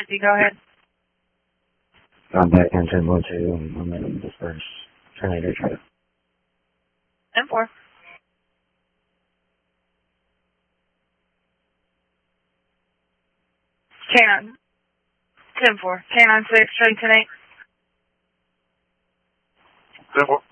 safety, go ahead. Contact 10-10-1-2, I'm going to disperse Tornado Trail. 10-4. K9. 10-4. K9-6, train 10-8. 10-4.